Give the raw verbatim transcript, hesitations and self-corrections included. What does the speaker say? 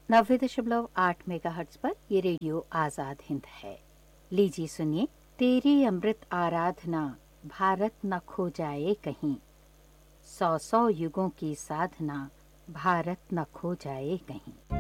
नब्बे दशमलव आठ मेगाहर्ट्ज पर ये रेडियो आजाद हिंद है। लीजिए सुनिए, तेरी अमृत आराधना भारत न खो जाए कहीं, सौ सौ युगों की साधना भारत न खो जाए कहीं।